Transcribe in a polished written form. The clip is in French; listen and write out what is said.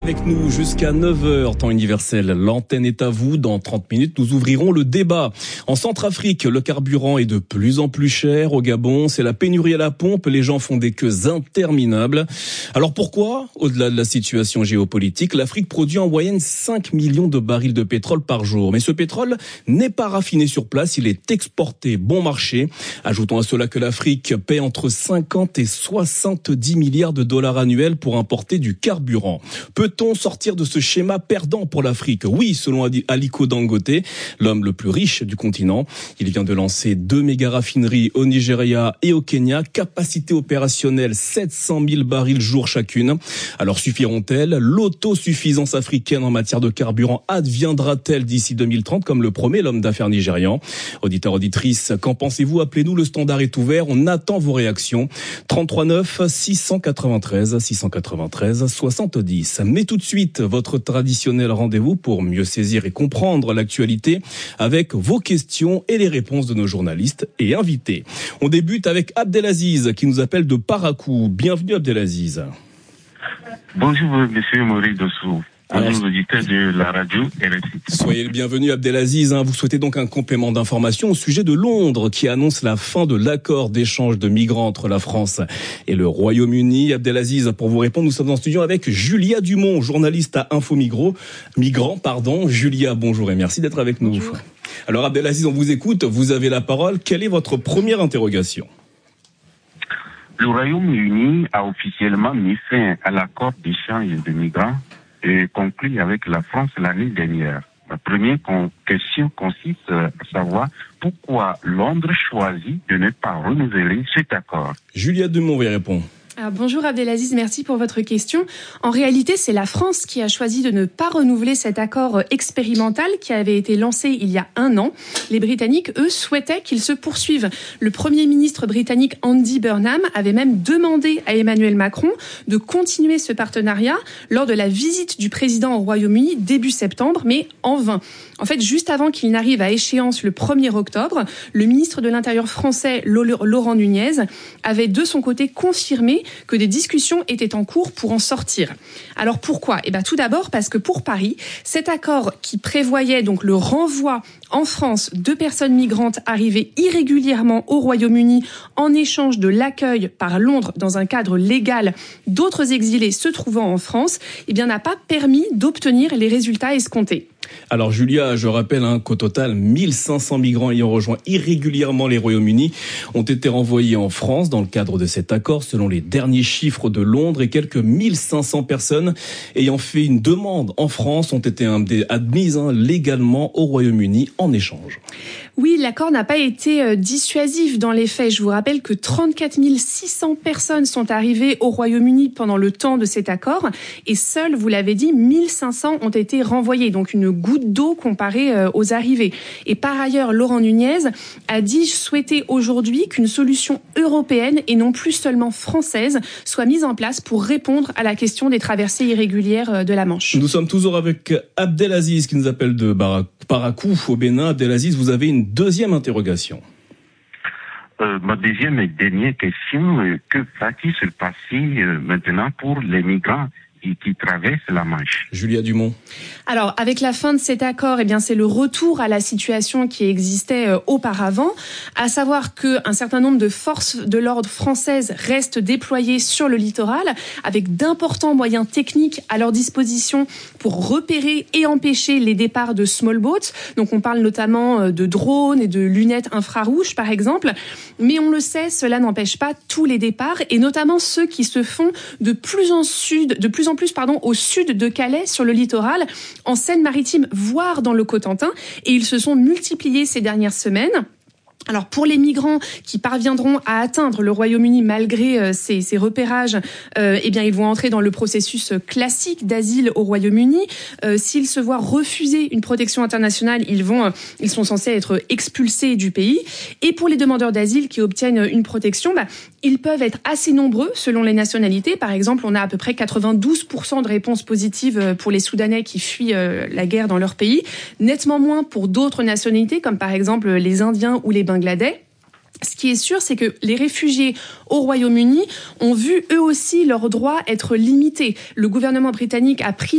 Avec nous jusqu'à 9h, temps universel. L'antenne est à vous. Dans 30 minutes, nous ouvrirons le débat. En Centrafrique, le carburant est de plus en plus cher. Au Gabon, c'est la pénurie à la pompe. Les gens font des queues interminables. Alors pourquoi, au-delà de la situation géopolitique, l'Afrique produit en moyenne 5 millions de barils de pétrole par jour. Mais ce pétrole n'est pas raffiné sur place. Il est exporté bon marché. Ajoutons à cela que l'Afrique paie entre 50 et 70 milliards de dollars annuels pour importer du carburant. Peut-on sortir de ce schéma perdant pour l'Afrique ? Oui, selon Aliko Dangote, l'homme le plus riche du continent. Il vient de lancer 2 méga-raffineries au Nigeria et au Kenya. Capacité opérationnelle 700 000 barils jour chacune. Alors suffiront-elles ? L'autosuffisance africaine en matière de carburant adviendra-t-elle d'ici 2030, comme le promet l'homme d'affaires nigérian ? Auditeurs, auditrices, qu'en pensez-vous ? Appelez-nous, le standard est ouvert. On attend vos réactions. 33 9 693 693 70. Mais tout de suite, votre traditionnel rendez-vous pour mieux saisir et comprendre l'actualité avec vos questions et les réponses de nos journalistes et invités. On débute avec Abdelaziz qui nous appelle de Parakou. Bienvenue Abdelaziz. Bonjour monsieur Maurice Dossou. Bonjour aux auditeurs de la radio RFI. Soyez le bienvenu Abdelaziz. Vous souhaitez donc un complément d'information au sujet de Londres qui annonce la fin de l'accord d'échange de migrants entre la France et le Royaume-Uni. Abdelaziz, pour vous répondre, nous sommes en studio avec Julia Dumont, journaliste à Info Migrant. Julia, bonjour et merci d'être avec nous. Bonjour. Alors Abdelaziz, on vous écoute, vous avez la parole. Quelle est votre première interrogation ? Le Royaume-Uni a officiellement mis fin à l'accord d'échange de migrants conclu avec la France l'année dernière. Ma première question consiste à savoir pourquoi Londres choisit de ne pas renouveler cet accord. Julia Dumont va y répondre. Alors, bonjour Abdelaziz, merci pour votre question. En réalité, c'est la France qui a choisi de ne pas renouveler cet accord expérimental qui avait été lancé il y a 1 an. Les Britanniques, eux, souhaitaient qu'il se poursuive. Le Premier ministre britannique Andy Burnham avait même demandé à Emmanuel Macron de continuer ce partenariat lors de la visite du président au Royaume-Uni début septembre, mais en vain. En fait, juste avant qu'il n'arrive à échéance le 1er octobre, le ministre de l'Intérieur français, Laurent Nunez, avait de son côté confirmé que des discussions étaient en cours pour en sortir. Alors pourquoi ? Tout d'abord parce que pour Paris, cet accord qui prévoyait donc le renvoi en France de personnes migrantes arrivées irrégulièrement au Royaume-Uni en échange de l'accueil par Londres dans un cadre légal d'autres exilés se trouvant en France, n'a pas permis d'obtenir les résultats escomptés. Alors Julia, je rappelle qu'au total, 1500 migrants ayant rejoint irrégulièrement les Royaumes-Unis ont été renvoyés en France dans le cadre de cet accord, selon les derniers chiffres de Londres, et quelques 1500 personnes ayant fait une demande en France ont été admises légalement au Royaume-Uni en échange. Oui, l'accord n'a pas été dissuasif dans les faits. Je vous rappelle que 34 600 personnes sont arrivées au Royaume-Uni pendant le temps de cet accord et seuls, vous l'avez dit, 1500 ont été renvoyés. Donc une goutte d'eau comparée aux arrivées. Et par ailleurs, Laurent Nunez a dit souhaiter aujourd'hui qu'une solution européenne et non plus seulement française soit mise en place pour répondre à la question des traversées irrégulières de la Manche. Nous sommes toujours avec Abdelaziz qui nous appelle de Parakou au Bénin. Abdelaziz, vous avez une deuxième interrogation. Ma deuxième et dernière question, que va-t-il se passer maintenant pour les migrants qui traverse la Manche. Julia Dumont. Alors, avec la fin de cet accord, c'est le retour à la situation qui existait auparavant, à savoir qu'un certain nombre de forces de l'ordre françaises restent déployées sur le littoral, avec d'importants moyens techniques à leur disposition pour repérer et empêcher les départs de small boats. Donc, on parle notamment de drones et de lunettes infrarouges, par exemple. Mais on le sait, cela n'empêche pas tous les départs, et notamment ceux qui se font de plus en plus au sud de Calais, sur le littoral, en Seine-Maritime, voire dans le Cotentin. Et ils se sont multipliés ces dernières semaines. Alors pour les migrants qui parviendront à atteindre le Royaume-Uni malgré ces repérages, ils vont entrer dans le processus classique d'asile au Royaume-Uni. S'ils se voient refuser une protection internationale, ils sont censés être expulsés du pays. Et pour les demandeurs d'asile qui obtiennent une protection, ils peuvent être assez nombreux selon les nationalités. Par exemple, on a à peu près 92% de réponses positives pour les Soudanais qui fuient la guerre dans leur pays, nettement moins pour d'autres nationalités comme par exemple les Indiens ou les Bangladais. Ce qui est sûr, c'est que les réfugiés au Royaume-Uni ont vu eux aussi leurs droits être limités. Le gouvernement britannique a pris